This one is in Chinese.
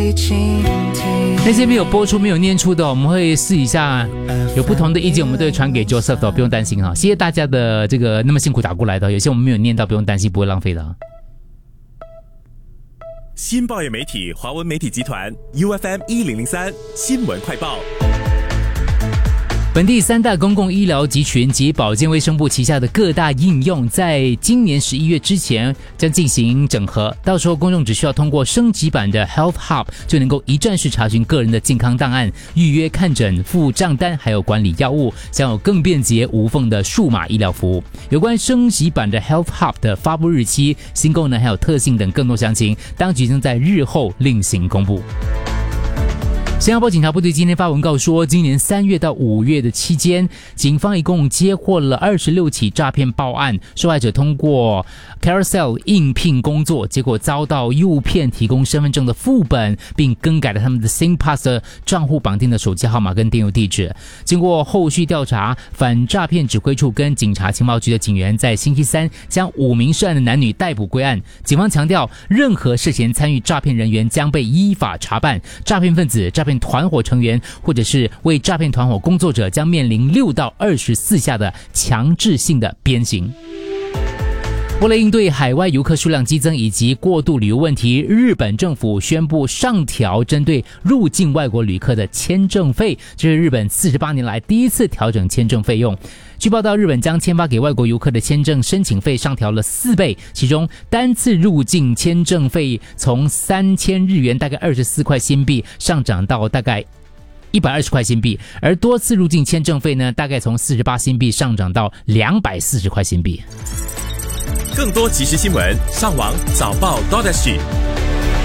那些没有播出、没有念出的，我们会试一下，有不同的意见，我们都会传给 Joseph 的，不用担心哈。谢谢大家的这个那么辛苦打过来的，有些我们没有念到，不用担心，不会浪费的。 新报业媒体华文媒体集团 UFM 1003新闻快报。 本地3大公共医疗集群及保健卫生部旗下的各大应用，在今年11月之前将进行整合，到时候公众只需要通过升级版的 Health Hub 就能够一站式查询个人的健康档案、预约看诊、付账单，还有管理药物，将有更便捷无缝的数码医疗服务。有关升级版的 Health Hub 的发布日期、新功能还有特性等更多详情，当局将在日后另行公布。新加坡警察部队今天发文告说，今年3月到5月的期间，警方一共接获了26起诈骗报案，受害者通过 Carousel 应聘工作，结果遭到诱骗提供身份证的副本，并更改了他们的 SingPass 的账户绑定的手机号码跟电邮地址。经过后续调查，反诈骗指挥处跟警察情报局的警员在星期三将5名涉案的男女逮捕归案。警方强调，任何涉嫌参与诈骗人员将被依法查办，诈骗分子、诈骗团伙成员或者是为诈骗团伙工作者将面临6到24下的强制性的鞭刑。为了应对海外游客数量激增以及过度旅游问题，日本政府宣布上调针对入境外国旅客的签证费，这是日本48年来第一次调整签证费用。据报道，日本将签发给外国游客的签证申请费上调了4倍，其中单次入境签证费从3000日元大概24块新币上涨到大概120块新币，而多次入境签证费呢，大概从48新币上涨到240块新币。 更多即时新闻，上网早报 .SG。